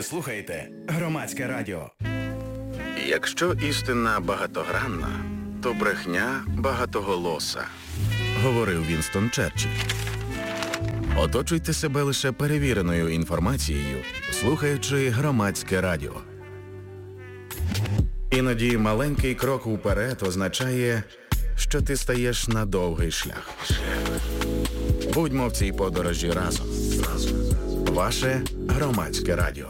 Ви слухаєте Громадське радіо. Якщо істина багатогранна, то брехня багатоголоса, говорив Вінстон Черчилль. Оточуйте себе лише перевіреною інформацією, слухаючи Громадське радіо. Іноді маленький крок уперед означає, що ти стаєш на довгий шлях. Будьмо в цій подорожі разом. Ваше Громадське радіо.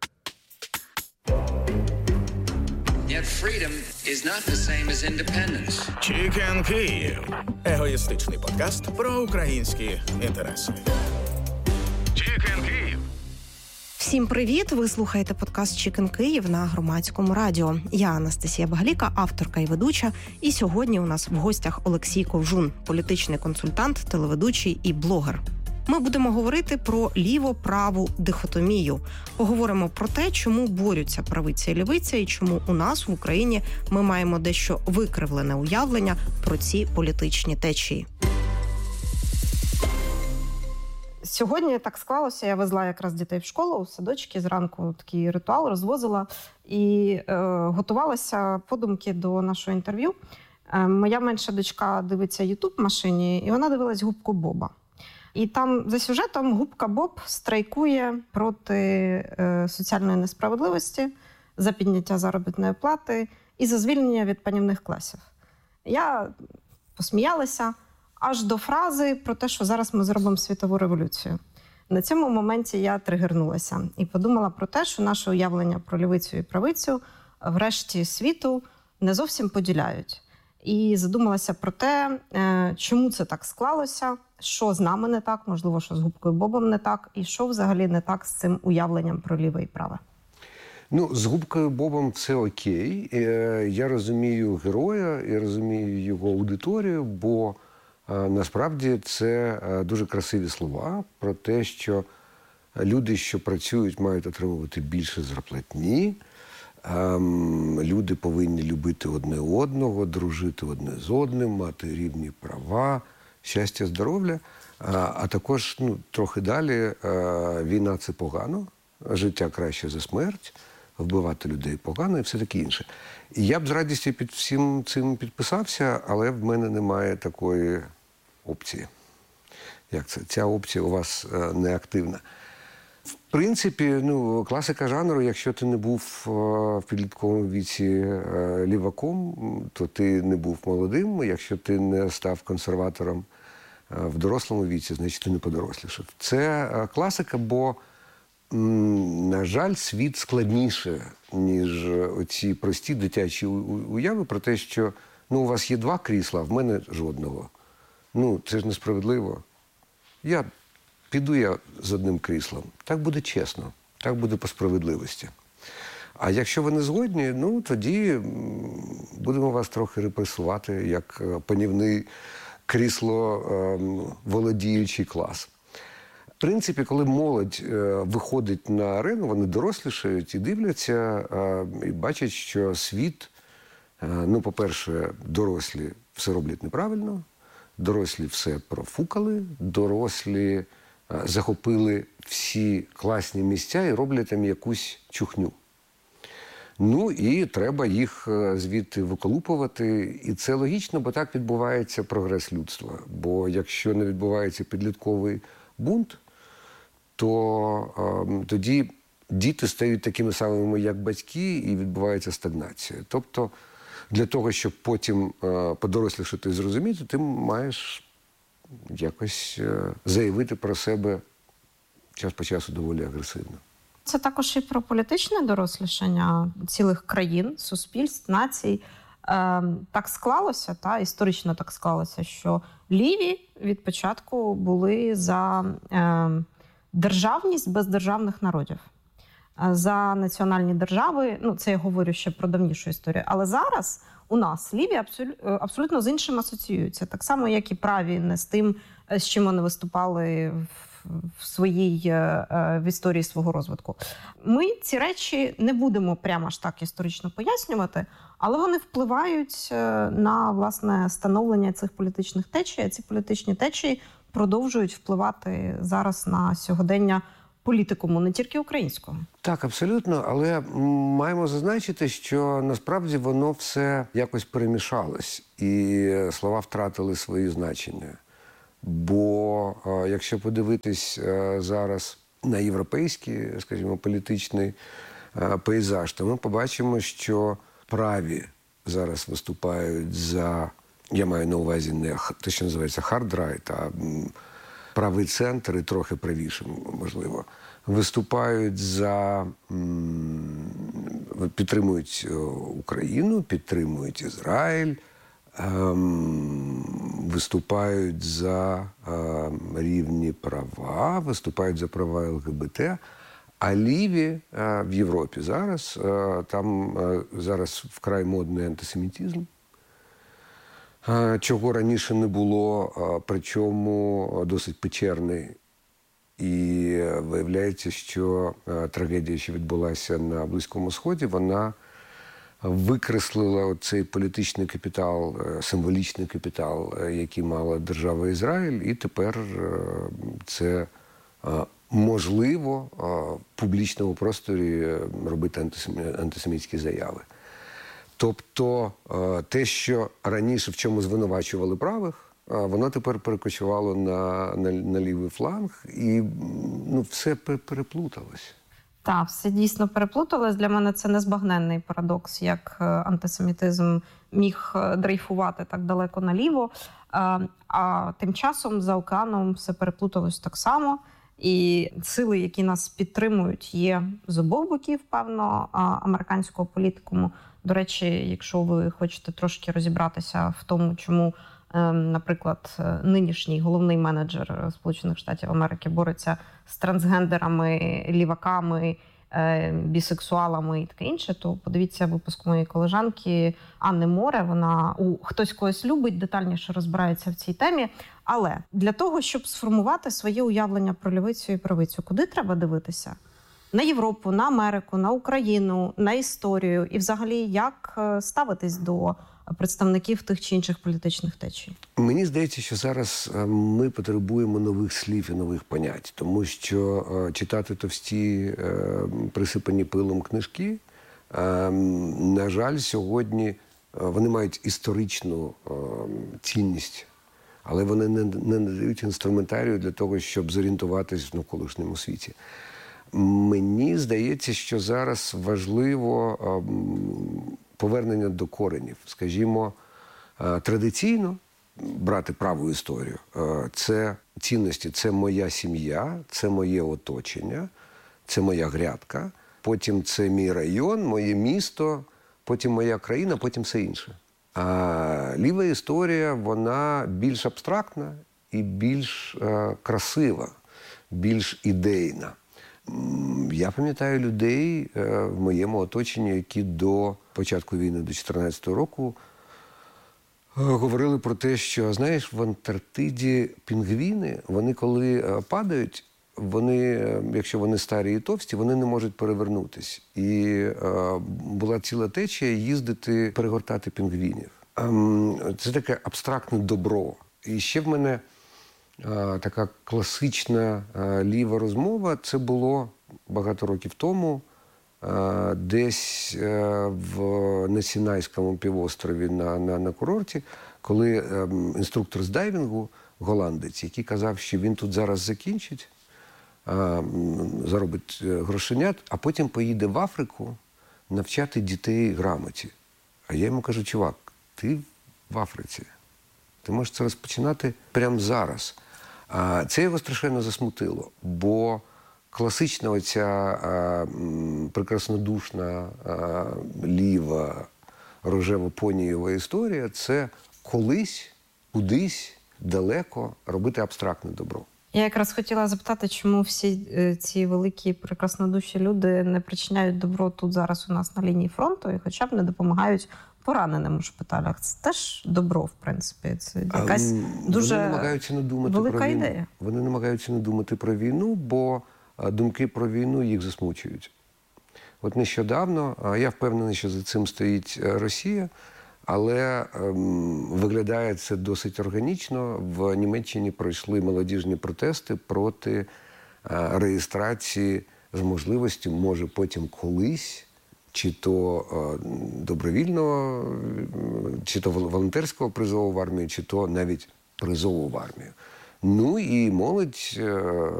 Yet freedom is not the same as independence. Chicken Київ. Егоїстичний подкаст про українські інтереси. Chicken Київ. Всім привіт! Ви слухаєте подкаст «Чикен Київ» на Громадському радіо. Я Анастасія Багаліка, авторка і ведуча. І сьогодні у нас в гостях Олексій Ковжун, політичний консультант, телеведучий і блогер. Ми будемо говорити про ліво-праву дихотомію. Поговоримо про те, чому борються правиця і лівиця, і чому у нас в Україні ми маємо дещо викривлене уявлення про ці політичні течії. Сьогодні так склалося, я везла якраз дітей в школу, у садочки, зранку такий ритуал розвозила і готувалася подумки до нашого інтерв'ю. Моя менша дочка дивиться YouTube в машині, і вона дивилась «Губку Боба». І там за сюжетом Губка Боб страйкує проти соціальної несправедливості, за підняття заробітної плати і за звільнення від панівних класів. Я посміялася аж до фрази про те, що зараз ми зробимо світову революцію. На цьому моменті я тригернулася і подумала про те, що наше уявлення про лівицю і правицю врешті світу не зовсім поділяють. І задумалася про те, чому це так склалося, що з нами не так, можливо, що з Губкою Бобом не так, і що взагалі не так з цим уявленням про ліве і праве. Ну, з Губкою Бобом це окей. Я розумію героя, я розумію його аудиторію, бо насправді це дуже красиві слова про те, що люди, що працюють, мають отримувати більше зарплатні. Люди повинні любити одне одного, дружити одне з одним, мати рівні права, щастя, здоров'я. А також, трохи далі, війна – це погано, життя краще за смерть, вбивати людей погано і все таке інше. І я б з радістю під всім цим підписався, але в мене немає такої опції. Як це? Ця опція у вас не активна. В принципі, класика жанру, якщо ти не був в підлітковому віці ліваком, то ти не був молодим. Якщо ти не став консерватором в дорослому віці, значить ти не подорослішав. Це класика, бо, на жаль, світ складніше, ніж оці прості дитячі уяви про те, що у вас є 2 крісла, а в мене жодного. Це ж несправедливо. Піду я з одним кріслом. Так буде чесно, так буде по справедливості. А якщо ви не згодні, тоді будемо вас трохи репресувати, як панівний крісло володіючий клас. В принципі, коли молодь виходить на арену, вони дорослішають і дивляться, і бачать, що світ, по-перше, дорослі все роблять неправильно, дорослі все профукали, дорослі захопили всі класні місця і роблять там якусь чухню. І треба їх звідти виколупувати. І це логічно, бо так відбувається прогрес людства. Бо якщо не відбувається підлітковий бунт, то тоді діти стають такими самими, як батьки, і відбувається стагнація. Тобто для того, щоб потім подорослішати і зрозуміти, ти маєш якось заявити про себе час по часу доволі агресивно. Це також і про політичне дорослішання цілих країн, суспільств, націй. Так склалося, історично так склалося, що ліві від початку були за державність без державних народів. За національні держави, це я говорю ще про давнішу історію, але зараз у нас ліві абсолютно з іншим асоціюються. Так само, як і праві, не з тим, з чим вони виступали в історії свого розвитку. Ми ці речі не будемо прямо аж так історично пояснювати, але вони впливають на, власне, становлення цих політичних течій, а ці політичні течії продовжують впливати зараз на сьогодення політикуму, не тільки українського. Так, абсолютно, але маємо зазначити, що насправді воно все якось перемішалось, і слова втратили свої значення. Бо якщо подивитись зараз на європейський, скажімо, політичний пейзаж, то ми побачимо, що праві зараз виступають за, я маю на увазі не те, що називається хард-райт, а правий центр і трохи правіше, можливо, виступають за, підтримують Україну, підтримують Ізраїль, виступають за рівні права, виступають за права ЛГБТ, а ліві в Європі зараз, там зараз вкрай модний антисемітизм, чого раніше не було, причому досить печерний. І виявляється, що трагедія, що відбулася на Близькому Сході, вона викреслила цей політичний капітал, символічний капітал, який мала держава Ізраїль, і тепер це можливо в публічному просторі робити антисемітські заяви. Тобто те, що раніше в чому звинувачували правих, воно тепер перекочувало на лівий фланг, і все переплуталось. Так, все дійсно переплуталось. Для мене це незбагненний парадокс, як антисемітизм міг дрейфувати так далеко наліво. А тим часом за океаном все переплуталось так само. І сили, які нас підтримують, є з обох боків, певно, американського політикуму. До речі, якщо ви хочете трошки розібратися в тому, чому, наприклад, нинішній головний менеджер Сполучених Штатів Америки бореться з трансгендерами, ліваками, бісексуалами і таке інше, то подивіться випуск моєї колежанки Анни Море. Вона у «Хтось когось любить» детальніше розбирається в цій темі. Але для того, щоб сформувати своє уявлення про лівицю і правицю, куди треба дивитися? На Європу, на Америку, на Україну, на історію і взагалі як ставитись до представників тих чи інших політичних течій? Мені здається, що зараз ми потребуємо нових слів і нових понять, тому що читати товсті, присипані пилом книжки, на жаль, сьогодні вони мають історичну цінність, але вони не надають інструментарію для того, щоб зорієнтуватись в навколишньому світі. Мені здається, що зараз важливо повернення до коренів. Скажімо, традиційно брати праву історію – це цінності, це моя сім'я, це моє оточення, це моя грядка, потім це мій район, моє місто, потім моя країна, потім все інше. А ліва історія, вона більш абстрактна і більш красива, більш ідейна. Я пам'ятаю людей в моєму оточенні, які до початку війни, до 2014 року, говорили про те, що, знаєш, в Антарктиді пінгвіни, вони коли падають, вони, якщо вони старі і товсті, вони не можуть перевернутись. І була ціла течія їздити, перегортати пінгвінів. Це таке абстрактне добро. І ще в мене така класична ліва розмова, це було багато років тому, десь на Сінайському півострові на курорті, коли інструктор з дайвінгу, голландець, який казав, що він тут зараз закінчить, заробить грошенят, а потім поїде в Африку навчати дітей грамоті. А я йому кажу, чувак, ти в Африці. Ти можеш це розпочинати прямо зараз. Це його страшенно засмутило, бо класична оця прекраснодушна, ліва, рожево-понієва історія – це колись, кудись, далеко робити абстрактне добро. Я якраз хотіла запитати, чому всі ці великі прекраснодуші люди не причиняють добро тут зараз у нас на лінії фронту і хоча б не допомагають пораненим у шпиталях. Це теж добро, в принципі. Це якась дуже велика ідея. Вони намагаються не думати про війну, бо думки про війну їх засмучують. От нещодавно, я впевнений, що за цим стоїть Росія, але виглядає це досить органічно. В Німеччині пройшли молодіжні протести проти реєстрації з можливістю, може потім колись, чи то добровільного, чи то волонтерського призову в армію, чи то навіть призову в армію. Ну і молодь